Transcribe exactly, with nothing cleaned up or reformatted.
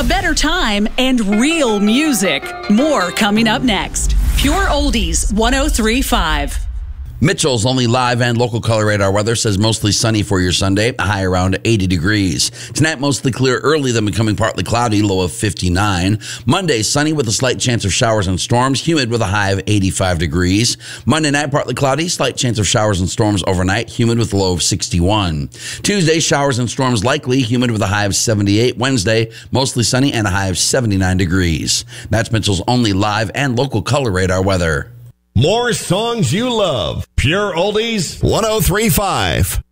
a better time, and real music. More coming up next. Pure Oldies one oh three point five. Mitchell's only live and local color radar weather says mostly sunny for your Sunday, a high around eighty degrees. Tonight, mostly clear early, then becoming partly cloudy, low of fifty-nine. Monday, sunny with a slight chance of showers and storms, humid with a high of eighty-five degrees. Monday night, partly cloudy, slight chance of showers and storms overnight, humid with a low of sixty-one. Tuesday, showers and storms likely, humid with a high of seventy-eight. Wednesday, mostly sunny and a high of seventy-nine degrees. That's Mitchell's only live and local color radar weather. More songs you love. Pure Oldies one oh three point five.